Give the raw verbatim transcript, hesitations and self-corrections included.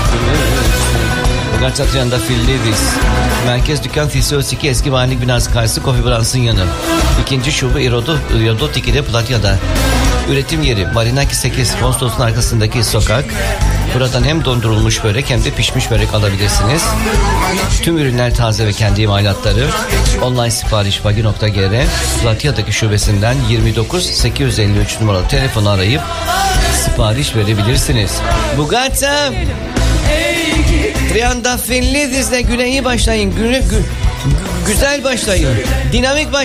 Bugatti Triandafilidis. Merkez Dükkan Fisios iki Eski Valilik Binası karşısı Kofi Brans'ın yanı. İkinci şube Irodot iki'de Platya'da. Üretim yeri Marinaki sekiz Konstos'un arkasındaki sokak. Buradan hem dondurulmuş börek hem de pişmiş börek alabilirsiniz. Tüm ürünler taze ve kendi imalatları. Online sipariş bagi nokta gr. Platya'daki şubesinden yirmi dokuz sekiz yüz elli üç numaralı telefonu arayıp sipariş verebilirsiniz. Bugatti Triandafilidis'le güne iyi başlayın. Güne gü, güzel başlayın. Dinamik başlayın.